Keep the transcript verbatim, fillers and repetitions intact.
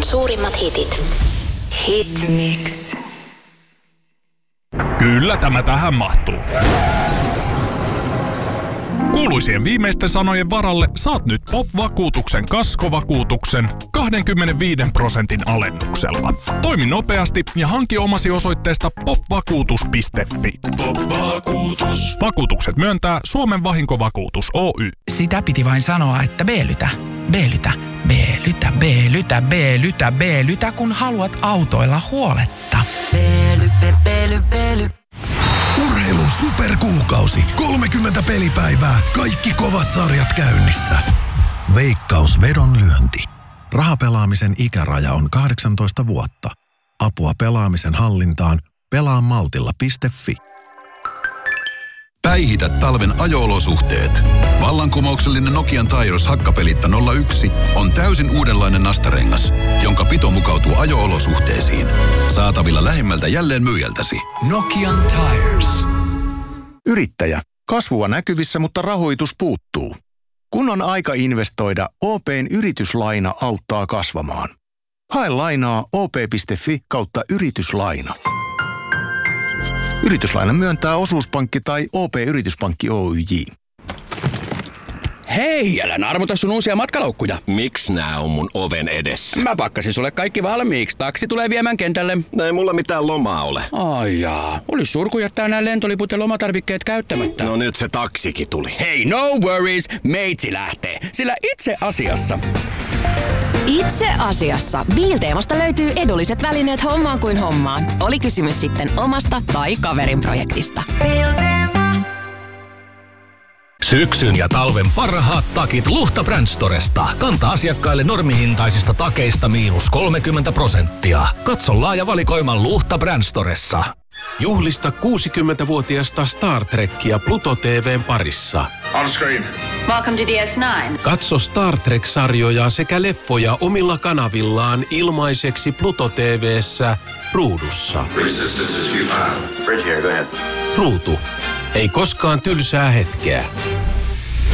suurimmat hitit. Hitmix. Kyllä tämä tähän mahtuu. Kuuluisien viimeisten sanojen varalle saat nyt Pop-vakuutuksen kaskovakuutuksen kaksikymmentäviisi prosentin alennuksella. Toimi nopeasti ja hanki omasi osoitteesta popvakuutus piste fi. Pop-vakuutus. Vakuutukset myöntää Suomen Vahinkovakuutus Oy. Sitä piti vain sanoa, että B-lytä, B-lytä, B-lytä, B-lytä, B-lytä, B-lytä, kun haluat autoilla huoletta. B-ly, B-ly, B-ly. Urheilun superkuukausi. kolmekymmentä pelipäivää. Kaikki kovat sarjat käynnissä. Veikkaus vedonlyönti. Rahapelaamisen ikäraja on kahdeksantoista vuotta. Apua pelaamisen hallintaan. pelaa maltilla piste fi. Päihitä talven ajo-olosuhteet. Vallankumouksellinen Nokian Tyres hakkapelitta nolla yksi on täysin uudenlainen nastarengas, jonka pito mukautuu ajo-olosuhteisiin. Saatavilla lähimmältä jälleen myyjältäsi. Nokian Tyres. Yrittäjä. Kasvua näkyvissä, mutta rahoitus puuttuu. Kun on aika investoida, O P:n yrityslaina auttaa kasvamaan. Hae lainaa op piste fi kautta yrityslaina. Yrityslainan myöntää osuuspankki tai O P-yrityspankki Oyj. Hei, älä narmuta sun uusia matkalaukkuja. Miks nää on mun oven edessä? Mä pakkasin sulle kaikki valmiiksi. Taksi tulee viemään kentälle. No ei mulla mitään lomaa ole. Ai jaa. Olis surku jättää nää lentoliput ja lomatarvikkeet käyttämättä. No nyt se taksikin tuli. Hei, no worries. Meitsi lähtee. Sillä itse asiassa... Itse asiassa Biilteemasta löytyy edulliset välineet hommaan kuin hommaan. Oli kysymys sitten omasta tai kaverin projektista. Syksyn ja talven parhaat takit Luhta Brand Storesta. Kanta asiakkaille normihintaisista takeista miinus kolmekymmentä prosenttia. Katso laaja valikoima Luhta Brand Storessa. Juhlista kuusikymmentävuotiasta Star Trekkia Pluto T V:n parissa. On screen. Welcome to D S nine. Katso Star Trek-sarjoja sekä leffoja omilla kanavillaan ilmaiseksi Pluto T V:ssä ruudussa. Bridge here, go ahead. Ruutu. Ei koskaan tylsää hetkeä.